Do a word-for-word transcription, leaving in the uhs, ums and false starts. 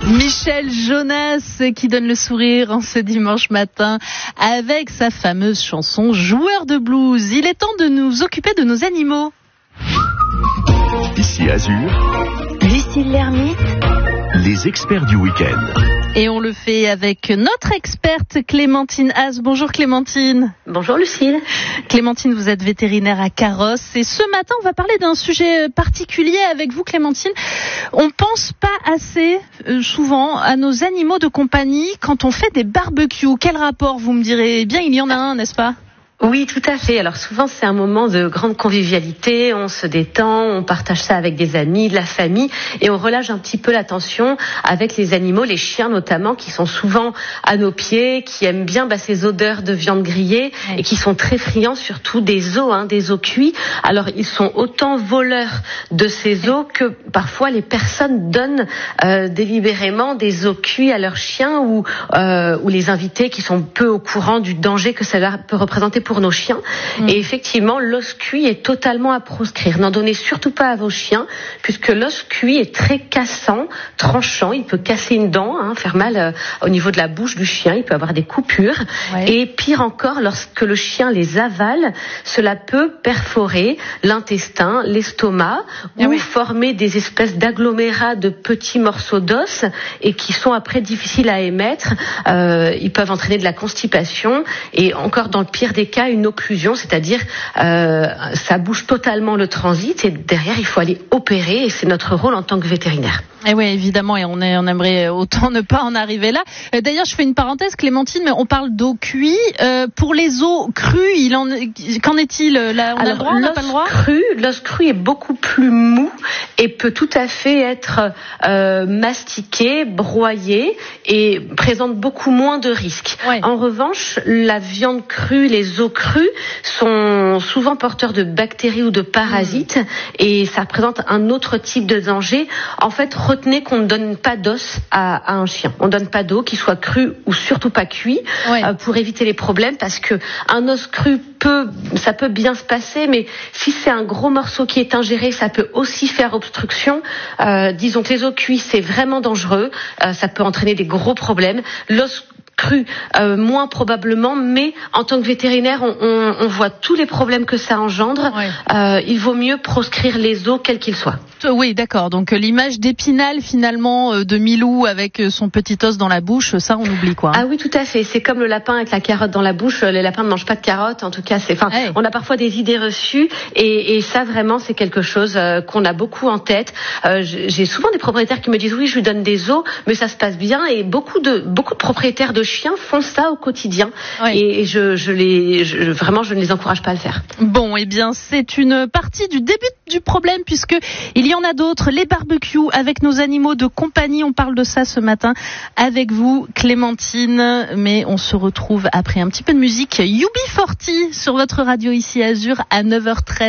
Michel Jonas qui donne le sourire en ce dimanche matin avec sa fameuse chanson Joueur de blues. Il est temps de nous occuper de nos animaux. Ici Azur, Lucille Lermite, les experts du week-end. Et on le fait avec notre experte Clémentine Haas. Bonjour Clémentine. Bonjour Lucille. Clémentine, vous êtes vétérinaire à Carrosse et ce matin on va parler d'un sujet particulier avec vous Clémentine. On pense pas assez euh, souvent à nos animaux de compagnie quand on fait des barbecues. Quel rapport vous me direz? Eh bien il y en a un, n'est-ce pas? Oui, tout à fait. Alors souvent, c'est un moment de grande convivialité, on se détend, on partage ça avec des amis, de la famille, et on relâche un petit peu la tension avec les animaux, les chiens notamment, qui sont souvent à nos pieds, qui aiment bien bah, ces odeurs de viande grillée, oui. Et qui sont très friands surtout des os, hein, des os cuits. Alors ils sont autant voleurs de ces os que parfois les personnes donnent euh, délibérément des os cuits à leurs chiens ou, euh, ou les invités qui sont peu au courant du danger que cela peut représenter pour pour nos chiens. Mmh. Et effectivement, l'os cuit est totalement à proscrire. N'en donnez surtout pas à vos chiens, puisque l'os cuit est très cassant, tranchant. Il peut casser une dent, hein, faire mal euh, au niveau de la bouche du chien. Il peut avoir des coupures. Ouais. Et pire encore, lorsque le chien les avale, cela peut perforer l'intestin, l'estomac, ah ou oui. former des espèces d'agglomérats de petits morceaux d'os et qui sont après difficiles à émettre. Euh, ils peuvent entraîner de la constipation et encore dans le pire des cas, une occlusion, c'est-à-dire euh, ça bouge totalement le transit et derrière il faut aller opérer et c'est notre rôle en tant que vétérinaire. Et oui, évidemment, et on, est, on aimerait autant ne pas en arriver là. D'ailleurs, je fais une parenthèse, Clémentine, mais on parle d'eau cuite. Euh, pour les os crus, il en, qu'en est-il là, on Alors, a le droit, on n'a pas le droit cru, l'os cru est beaucoup plus mou et peut tout à fait être euh, mastiqué, broyé et présente beaucoup moins de risques. Ouais. En revanche, la viande crue, les os crus sont souvent porteurs de bactéries ou de parasites mmh. et ça représente un autre type de danger. En fait, retenez qu'on ne donne pas d'os à, à un chien. On ne donne pas d'eau, qu'il soit cru ou surtout pas cuit, ouais. euh, pour éviter les problèmes, parce que un os cru peut, ça peut bien se passer, mais si c'est un gros morceau qui est ingéré, ça peut aussi faire obstruction. Euh, disons que les os cuits, c'est vraiment dangereux. Euh, ça peut entraîner des gros problèmes. L'os cru, euh, moins probablement, mais en tant que vétérinaire, on, on, on voit tous les problèmes que ça engendre. Ouais. Euh, il vaut mieux proscrire les os, quels qu'ils soient. Oui, d'accord. Donc l'image d'Épinal, finalement, de Milou avec son petit os dans la bouche, ça, on oublie quoi. Ah oui, tout à fait. C'est comme le lapin avec la carotte dans la bouche. Les lapins ne mangent pas de carottes. En tout cas, c'est. Enfin, hey. On a parfois des idées reçues, et, et ça, vraiment, c'est quelque chose euh, qu'on a beaucoup en tête. Euh, j'ai souvent des propriétaires qui me disent oui, je lui donne des os, mais ça se passe bien. Et beaucoup de beaucoup de propriétaires de chiens font ça au quotidien. Oui. Et, et je, je les, je, vraiment, je ne les encourage pas à le faire. Bon, eh bien, c'est une partie du début du problème, puisque il y en a d'autres, les barbecues avec nos animaux de compagnie. On parle de ça ce matin avec vous, Clémentine. Mais on se retrouve après un petit peu de musique. U B quarante sur votre radio ici Azur à neuf heures treize.